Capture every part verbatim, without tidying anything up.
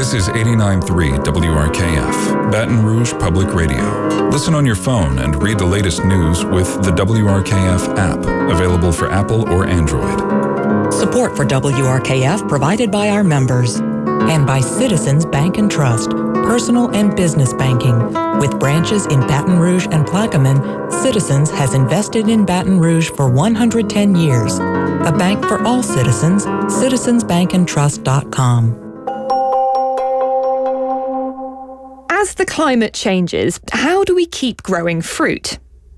This is eighty-nine point three W R K F, Baton Rouge Public Radio. Listen on your phone and read the latest news with the W R K F app, available for Apple or Android. Support for W R K F provided by our members and by Citizens Bank and Trust, personal and business banking. With branches in Baton Rouge and Plaquemine, Citizens has invested in Baton Rouge for one hundred ten years. A bank for all citizens, citizens bank and trust dot com. As the climate changes, how do we keep growing fruit?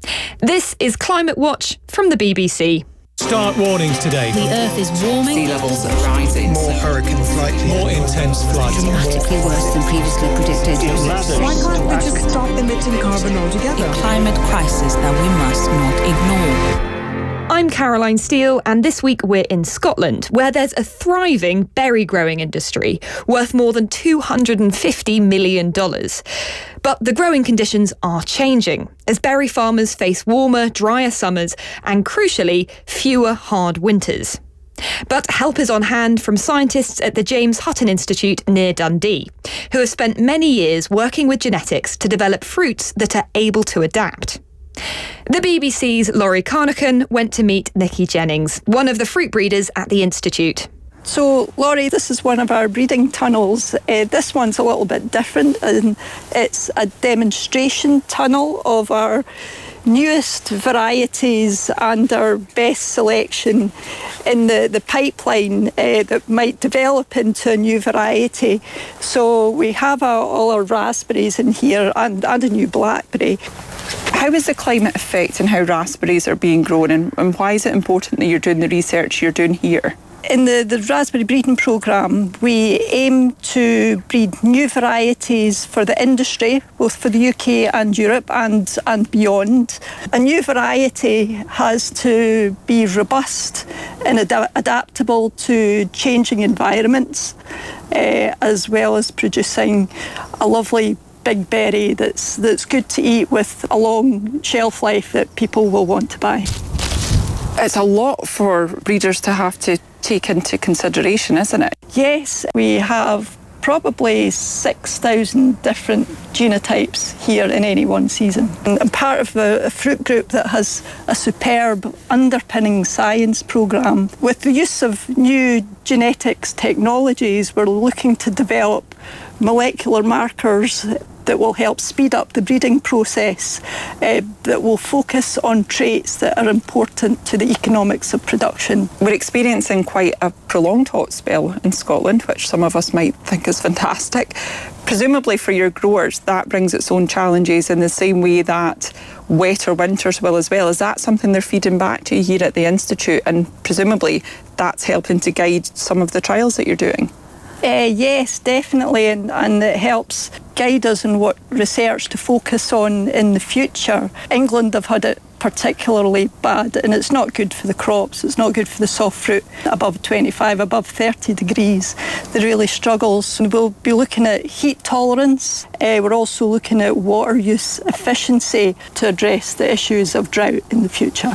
This is Climate Watch from the B B C. Start warnings today. The Earth is warming. Sea levels are rising. More hurricanes likely. More intense floods. Dramatically worse than previously predicted. Why can't we just stop emitting carbon altogether? A climate crisis that we must not ignore. I'm Caroline Steele, and this week we're in Scotland, where there's a thriving berry growing industry worth more than two hundred fifty million dollars. But the growing conditions are changing as berry farmers face warmer, drier summers and, crucially, fewer hard winters. But help is on hand from scientists at the James Hutton Institute near Dundee, who have spent many years working with genetics to develop fruits that are able to adapt. The B B C's Laurie Carnacan went to meet Nikki Jennings, one of the fruit breeders at the Institute. So, Laurie, this is one of our breeding tunnels. Uh, this one's a little bit different, and it's a demonstration tunnel of our newest varieties and our best selection in the, the pipeline uh, that might develop into a new variety. So we have our, all our raspberries in here and, and a new blackberry. How is the climate affecting how raspberries are being grown, and, and why is it important that you're doing the research you're doing here? In the, the raspberry breeding programme, we aim to breed new varieties for the industry, both for the U K and Europe and, and beyond. A new variety has to be robust and ad- adaptable to changing environments, uh, as well as producing a lovely big berry that's, that's good to eat with a long shelf life that people will want to buy. It's a lot for breeders to have to take into consideration, isn't it? Yes, we have probably six thousand different genotypes here in any one season. And I'm part of a, a fruit group that has a superb underpinning science programme. With the use of new genetics technologies, we're looking to develop molecular markers that will help speed up the breeding process, uh, that will focus on traits that are important to the economics of production. We're experiencing quite a prolonged hot spell in Scotland, which some of us might think is fantastic. Presumably for your growers, that brings its own challenges in the same way that wetter winters will as well. Is that something they're feeding back to you here at the Institute? And presumably that's helping to guide some of the trials that you're doing? Uh, yes, definitely, and, and it helps guide us in what research to focus on in the future. England have had it particularly bad, and it's not good for the crops. It's not good for the soft fruit above twenty-five, above thirty degrees. They really struggles. And we'll be looking at heat tolerance. Uh, we're also looking at water use efficiency to address the issues of drought in the future.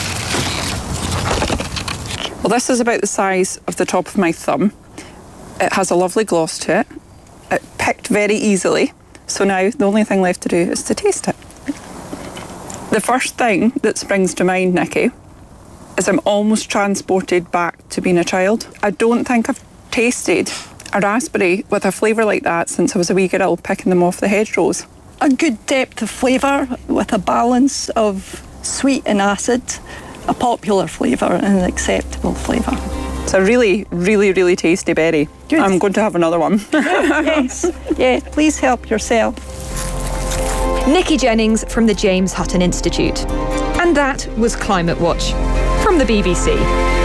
Well, this is about the size of the top of my thumb. It has a lovely gloss to it. It picked very easily. So now the only thing left to do is to taste it. The first thing that springs to mind, Nikki, is I'm almost transported back to being a child. I don't think I've tasted a raspberry with a flavour like that since I was a wee girl picking them off the hedgerows. A good depth of flavour with a balance of sweet and acid, a popular flavour and an acceptable flavour. It's a really, really, really tasty berry. Good. I'm going to have another one. Yes, yeah, please help yourself. Nikki Jennings from the James Hutton Institute. And that was Climate Watch from the B B C.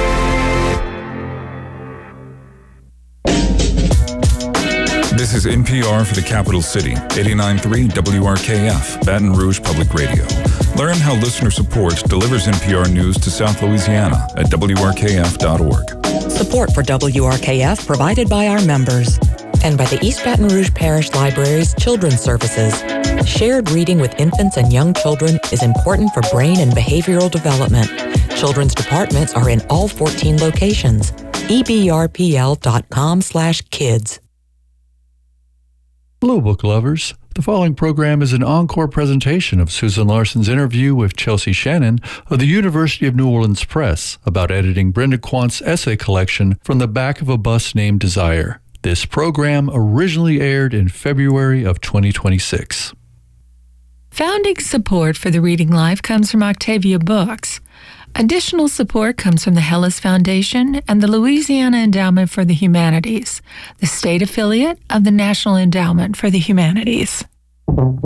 This is N P R for the capital city, eighty-nine point three W R K F, Baton Rouge Public Radio. Learn how listener support delivers N P R news to South Louisiana at W R K F dot org. Support for W R K F provided by our members and by the East Baton Rouge Parish Library's Children's Services. Shared reading with infants and young children is important for brain and behavioral development. Children's departments are in all fourteen locations. E B R P L dot com slash kids. Hello, book lovers. The following program is an encore presentation of Susan Larson's interview with Chelsea Shannon of the University of New Orleans Press about editing Brenda Quant's essay collection From the Back of a Bus Named Desire. This program originally aired in February of twenty twenty-six. Founding support for the Reading Life comes from Octavia Books. Additional support comes from the Hellas Foundation and the Louisiana Endowment for the Humanities, the state affiliate of the National Endowment for the Humanities.